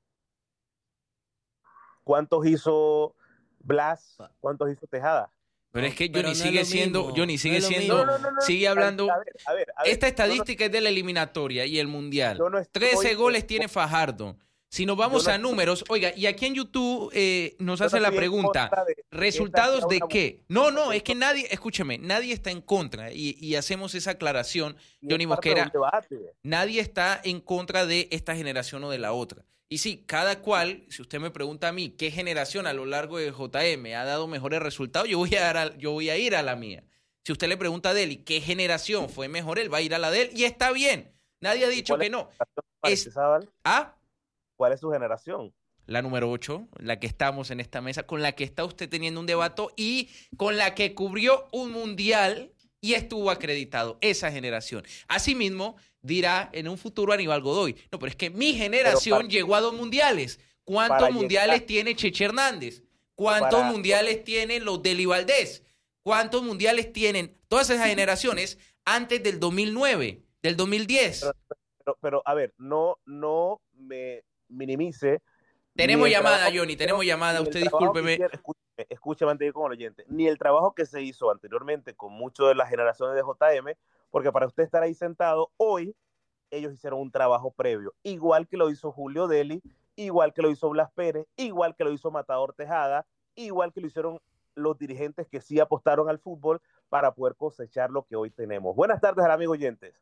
¿Cuántos hizo Blas? ¿Cuántos hizo Tejada? Pero es que Pero Johnny no es sigue lo siendo, mismo, Johnny no sigue es lo siendo, mismo. No, no, no, no. sigue hablando. A ver, a ver, a ver. Esta No, estadística es de la eliminatoria y el mundial. Yo no estoy- trece goles eh, tiene Fajardo. Si nos vamos yo no a estoy- números, oiga, y aquí en YouTube eh, nos yo no hace la estoy en pregunta, contra de que esta ¿resultados sea de una- qué? No, no, es que nadie, escúcheme, nadie está en contra y, y hacemos esa aclaración, y Johnny es parte de Mosquera, un debate. nadie está en contra de esta generación o de la otra. Y sí, cada cual, si usted me pregunta a mí qué generación a lo largo de J M ha dado mejores resultados, yo voy a, dar a- yo voy a ir a la mía. Si usted le pregunta a Deli qué generación fue mejor, él va a ir a la de él y está bien. Nadie ha ¿Y dicho cuál que es no. su generación, parece, Es- Sábal? ¿Ah? ¿Cuál es su generación? La número ocho, la que estamos en esta mesa, con la que está usted teniendo un debate y con la que cubrió un mundial y estuvo acreditado, esa generación. Asimismo, dirá en un futuro Aníbal Godoy, no, pero es que mi generación para- llegó a dos mundiales. ¿Cuántos para mundiales llegar- tiene Cheche Hernández? ¿Cuántos Para- mundiales tienen los Deli Valdés? ¿Cuántos mundiales tienen todas esas generaciones antes del dos mil nueve, del dos mil diez? Pero, pero, pero, a ver, no, no me minimice. Tenemos ni el llamada, trabajo Johnny, que tenemos hicieron, llamada. ni el Usted trabajo que discúlpeme. hicieron- Escúcheme, escúcheme antes de ir con el oyente. Ni el trabajo que se hizo anteriormente con muchas de las generaciones de J M, porque para usted estar ahí sentado, hoy ellos hicieron un trabajo previo, igual que lo hizo Julio Deli, igual que lo hizo Blas Pérez, igual que lo hizo Matador Tejada, igual que lo hicieron los dirigentes que sí apostaron al fútbol para poder cosechar lo que hoy tenemos. Buenas tardes, amigos oyentes.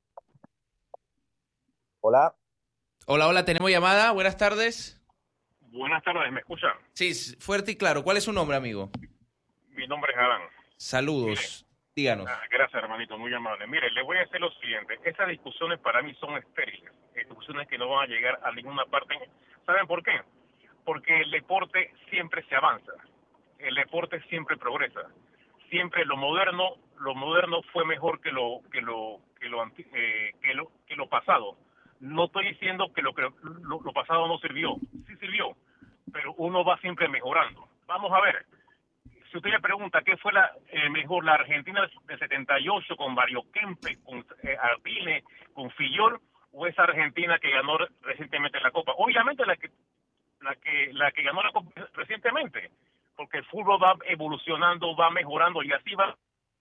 Hola. Hola, hola, tenemos llamada. Buenas tardes. Buenas tardes, ¿me escuchan? Sí, s- fuerte y claro. ¿Cuál es su nombre, amigo? Mi nombre es Adán. Saludos. Díganos. Ah, gracias, hermanito, muy amable. Mire, le voy a decir lo siguiente. Esas discusiones para mí son estériles. Eh, discusiones que no van a llegar a ninguna parte. ¿Saben por qué? Porque el deporte siempre se avanza. El deporte siempre progresa. Siempre lo moderno, lo moderno fue mejor que lo que lo que lo anti- eh, que lo que lo pasado. No estoy diciendo que lo que lo, lo pasado no sirvió. Sí sirvió, pero uno va siempre mejorando. Vamos a ver. Si usted me pregunta qué fue la eh, mejor, la Argentina del setenta y ocho con Mario Kempes, con eh, Arpine, con Fillol, o esa Argentina que ganó recientemente la Copa. Obviamente la que la que la que ganó la Copa recientemente, porque el fútbol va evolucionando, va mejorando y así va.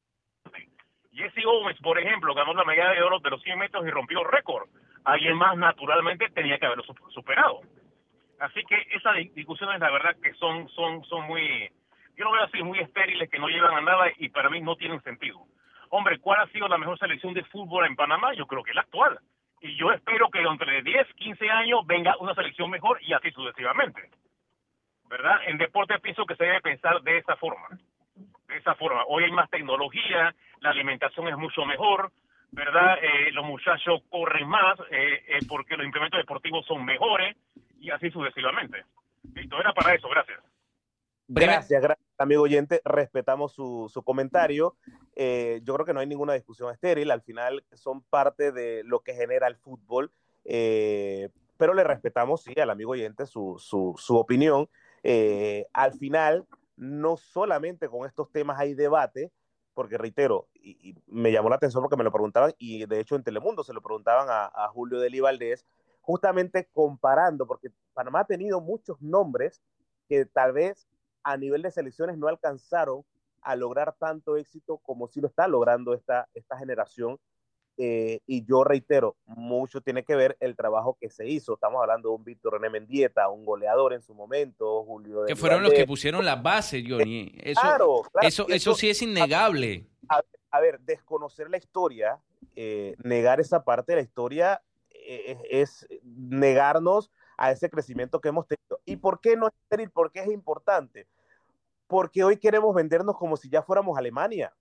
Jesse Owens, por ejemplo, ganó la medalla de oro de los cien metros y rompió récord. Alguien más naturalmente tenía que haberlo superado. Así que esas discusiones, la verdad, que son son son muy, yo lo veo así, muy estériles, que no llevan a nada y para mí no tienen sentido. Hombre, ¿cuál ha sido la mejor selección de fútbol en Panamá? Yo creo que la actual. Y yo espero que entre diez, quince años venga una selección mejor y así sucesivamente. ¿Verdad? En deporte pienso que se debe pensar de esa forma. De esa forma. Hoy hay más tecnología, la alimentación es mucho mejor, ¿verdad? Eh, los muchachos corren más eh, eh, porque los implementos deportivos son mejores y así sucesivamente. Listo, era para eso, gracias. Gracias, gracias, amigo oyente. Respetamos su, su comentario. Eh, yo creo que no hay ninguna discusión estéril. Al final son parte de lo que genera el fútbol. Eh, pero le respetamos, sí, al amigo oyente su, su, su opinión. Eh, al final, no solamente con estos temas hay debate, porque reitero, y, y me llamó la atención porque me lo preguntaban, y de hecho en Telemundo se lo preguntaban a, a Julio Deli Valdés, justamente comparando, porque Panamá ha tenido muchos nombres que tal vez a nivel de selecciones no alcanzaron a lograr tanto éxito como sí lo está logrando esta, esta generación. Eh, y yo reitero, mucho tiene que ver el trabajo que se hizo. Estamos hablando de un Víctor René Mendieta, un goleador en su momento, Julio Que de fueron los Valdés. que pusieron las bases, Johnny. Eso, Claro, claro. eso, Y eso sí es innegable. A, a ver, desconocer la historia, eh, negar esa parte de la historia eh, es negarnos a ese crecimiento que hemos tenido. ¿Y por qué no es estéril? ¿Por qué es importante? Porque hoy queremos vendernos como si ya fuéramos Alemania.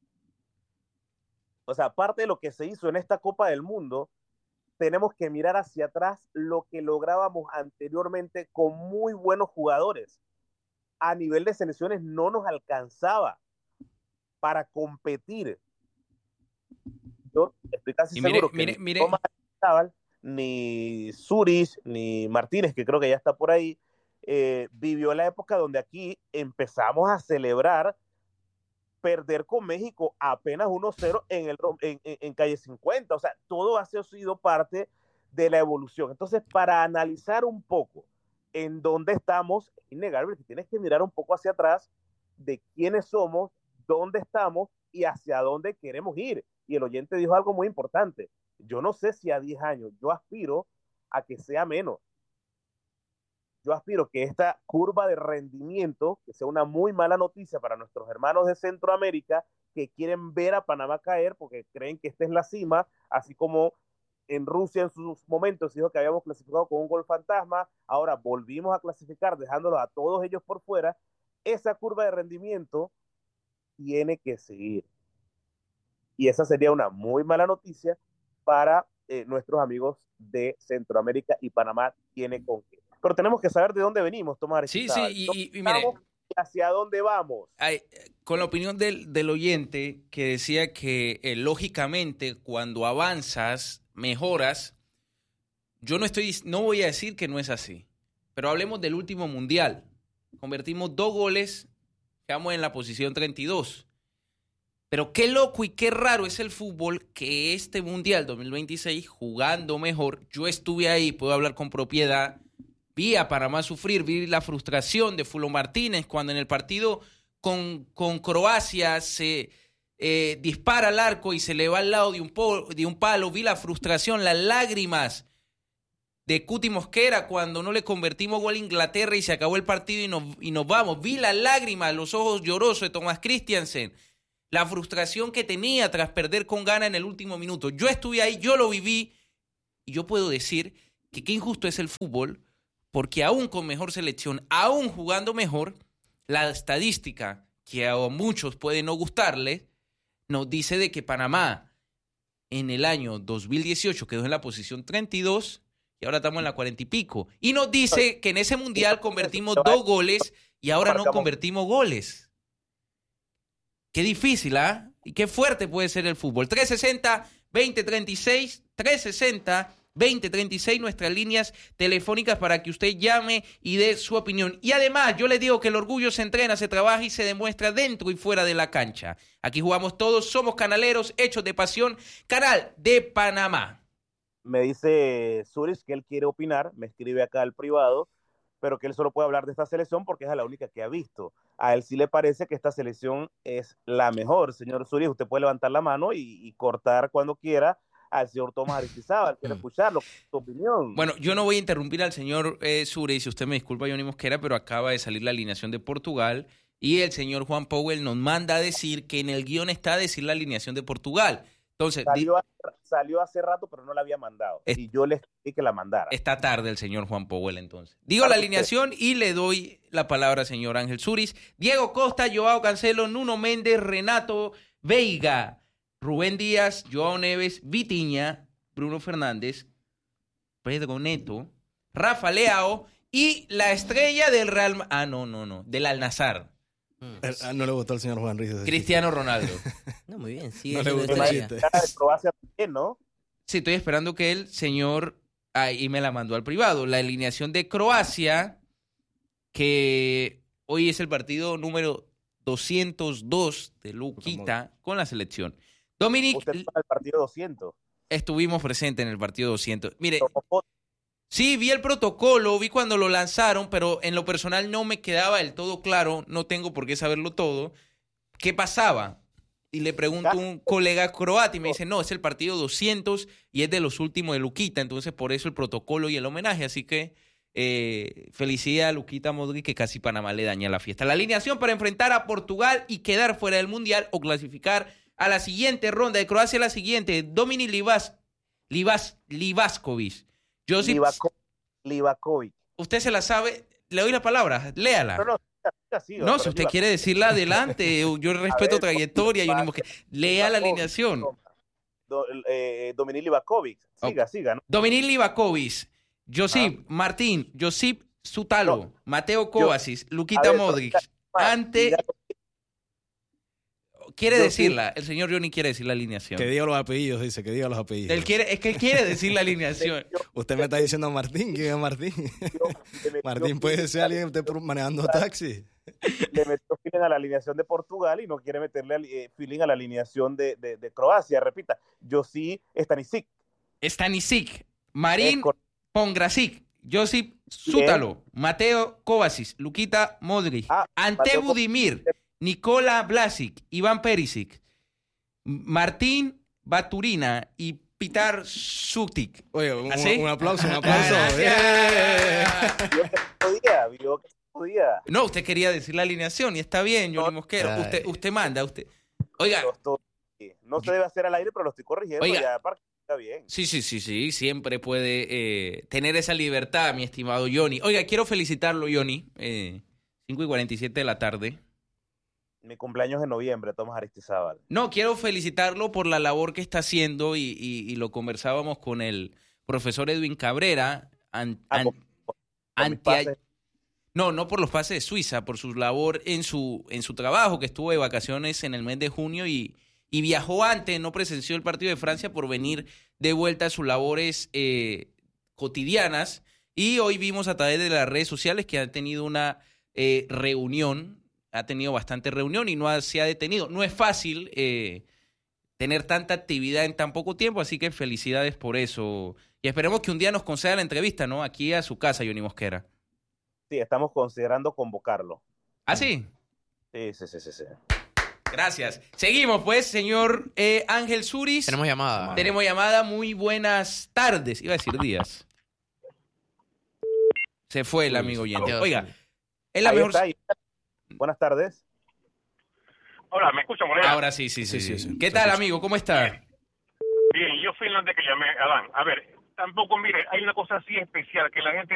O sea, aparte de lo que se hizo en esta Copa del Mundo, tenemos que mirar hacia atrás lo que lográbamos anteriormente con muy buenos jugadores. A nivel de selecciones no nos alcanzaba para competir. Yo estoy casi Y mire, seguro que mire, ni mire. Tomás Arizabal, ni Zurich, ni Martínez, que creo que ya está por ahí, eh, vivió la época donde aquí empezamos a celebrar perder con México apenas uno cero en, el, en, en, en calle cincuenta. O sea, todo ha sido parte de la evolución. Entonces, para analizar un poco en dónde estamos, es innegable que tienes que mirar un poco hacia atrás de quiénes somos, dónde estamos y hacia dónde queremos ir. Y el oyente dijo algo muy importante. Yo no sé si a diez años, yo aspiro a que sea menos. Yo aspiro que esta curva de rendimiento, que sea una muy mala noticia para nuestros hermanos de Centroamérica que quieren ver a Panamá caer porque creen que esta es la cima, así como en Rusia en sus momentos dijo que habíamos clasificado con un gol fantasma, ahora volvimos a clasificar dejándolos a todos ellos por fuera. Esa curva de rendimiento tiene que seguir. Y esa sería una muy mala noticia para eh, nuestros amigos de Centroamérica, y Panamá tiene con qué. Pero tenemos que saber de dónde venimos, Tomás. Sí, sí, y, y, y mire, hacia dónde vamos. Hay, con la opinión del, del oyente que decía que eh, lógicamente cuando avanzas, mejoras, yo no estoy, no voy a decir que no es así, pero hablemos del último mundial. Convertimos dos goles, quedamos en la posición treinta y dos. Pero qué loco y qué raro es el fútbol que este mundial dos mil veintiséis, jugando mejor, yo estuve ahí, puedo hablar con propiedad. Vi a Panamá sufrir, vi la frustración de Fulo Martínez cuando en el partido con, con Croacia se eh, dispara al arco y se le va al lado de un, po, de un palo. Vi la frustración, las lágrimas de Cuti Mosquera cuando no le convertimos gol a Inglaterra y se acabó el partido y nos, y nos vamos. Vi las lágrimas, los ojos llorosos de Thomas Christiansen, la frustración que tenía tras perder con Ghana en el último minuto. Yo estuve ahí, yo lo viví y yo puedo decir que qué injusto es el fútbol, porque aún con mejor selección, aún jugando mejor, la estadística que a muchos puede no gustarle, nos dice de que Panamá en el año dos mil dieciocho quedó en la posición treinta y dos y ahora estamos en la cuarenta y pico. Y nos dice que en ese mundial convertimos dos goles y ahora no convertimos goles. Qué difícil, ¿ah? ¿eh? Y qué fuerte puede ser el fútbol. tres sesenta, veinte treinta y seis, tres sesenta, veinte treinta y seis, nuestras líneas telefónicas para que usted llame y dé su opinión. Y además, yo les digo que el orgullo se entrena, se trabaja y se demuestra dentro y fuera de la cancha. Aquí jugamos todos, somos canaleros, hechos de pasión, Canal de Panamá. Me dice Zurich que él quiere opinar, me escribe acá al privado, pero que él solo puede hablar de esta selección porque es la única que ha visto. A él sí le parece que esta selección es la mejor. Señor Zurich, usted puede levantar la mano y, y cortar cuando quiera al señor Tomás Aristizábal. Quiero escucharlo, su opinión. Bueno, yo no voy a interrumpir al señor eh, Zurich, si usted me disculpa, Johnny Mosquera, pero acaba de salir la alineación de Portugal y el señor Juan Powell nos manda a decir que en el guión está a decir la alineación de Portugal. Entonces, salió, hace, salió hace rato, pero no la había mandado. Es, y yo le escribí que la mandara. Esta tarde el señor Juan Powell, entonces. Digo la alineación y le doy la palabra al señor Ángel Zurich. Diego Costa, Joao Cancelo, Nuno Méndez, Renato Veiga, Rubén Díaz, Joao Neves, Vitinha, Bruno Fernández, Pedro Neto, Rafa Leao y la estrella del Real... Ah, no, no, no, del Al-Nassr. El, ah, no le gustó al señor Juan Ruiz. Cristiano Ronaldo. No, muy bien. Sigue no le gustó el chiste. Croacia también, ¿no? Sí, estoy esperando que el señor... Ahí me la mandó al privado. La alineación de Croacia, que hoy es el partido número doscientos dos de Luquita con la selección. Dominic... ¿Usted fue al partido doscientos? Estuvimos presentes en el partido doscientos. Mire... Sí, vi el protocolo, vi cuando lo lanzaron, pero en lo personal no me quedaba del todo claro, no tengo por qué saberlo todo, ¿qué pasaba? Y le pregunto a un colega croata y me dice, no, es el partido doscientos y es de los últimos de Luquita, entonces por eso el protocolo y el homenaje, así que eh, felicidad a Luquita Modric que casi Panamá le daña la fiesta. La alineación para enfrentar a Portugal y quedar fuera del Mundial o clasificar a la siguiente ronda de Croacia, la siguiente, Dominic Livas, Livas, Livaskovic. Josip, Livakovic. Usted se la sabe, le doy la palabra, léala. No, no, sí, no si usted quiere decirla adelante, yo respeto ver, trayectoria, yo que lea la alineación. Do, eh, Dominic Livakovic, siga, oh. siga. ¿no? Dominic Livakovic, Josip ah. Martín, Josip Sutalo, no. Mateo Kovacic, yo, Luquita ver, Modric, ante... Diga, Quiere yo decirla, sí. El señor Johnny quiere decir la alineación. Que diga los apellidos, dice, que diga los apellidos. Él quiere, es que él quiere decir la alineación. Usted me está diciendo Martín, ¿quién es Martín? Martín puede ser alguien usted manejando taxi. Le metió feeling a la alineación de Portugal y no quiere meterle eh, feeling a la alineación de, de, de Croacia. Repita, Josip Stanisic. Stanisic, Marín Pongracic, Josip Sutalo, Mateo Kovacic, Luquita Modric, ah, Ante Budimir, Nikola Vlasic, Iván Perisic, Martín Baturina y Pitar Sutik. Oye, un, ¿así? un aplauso, un aplauso. Vio que podía, vio que podía. No, usted quería decir la alineación y está bien, Johnny no, Mosquera. Usted, usted manda, usted. Oiga. No, no se debe hacer al aire, pero lo estoy corrigiendo. Oiga, ya, para que está bien. Sí, sí, sí, sí. Siempre puede eh, tener esa libertad, mi estimado Johnny. Oiga, quiero felicitarlo, Johnny. Eh, cinco y cuarenta y siete de la tarde. Mi cumpleaños en noviembre, Tomás Aristizábal. No, quiero felicitarlo por la labor que está haciendo y, y, y lo conversábamos con el profesor Edwin Cabrera. An, ah, an, con, con anti, no, no por los pases de Suiza, por su labor en su, en su trabajo, que estuvo de vacaciones en el mes de junio y, y viajó antes, no presenció el partido de Francia por venir de vuelta a sus labores eh, cotidianas. Y hoy vimos a través de las redes sociales que han tenido una eh, reunión. Ha tenido bastante reunión y no ha, se ha detenido. No es fácil eh, tener tanta actividad en tan poco tiempo, así que felicidades por eso. Y esperemos que un día nos conceda la entrevista, ¿no? Aquí a su casa, Johnny Mosquera. Sí, estamos considerando convocarlo. ¿Ah, sí? Sí, sí, sí, sí. sí. Gracias. Seguimos, pues, señor eh, Ángel Zurich. Tenemos llamada. Tenemos llamada. Muy buenas tardes. Iba a decir días. Se fue el amigo oyente. Oiga, es la ahí mejor... Está, ahí está. Buenas tardes. Hola, ¿me escucha, Moreno? Ahora sí, sí, sí. sí, sí, sí. ¿Qué tal, amigo? ¿Cómo está? Bien, yo fui el antes que llamé, Adán. A ver, tampoco, mire, hay una cosa así especial que la gente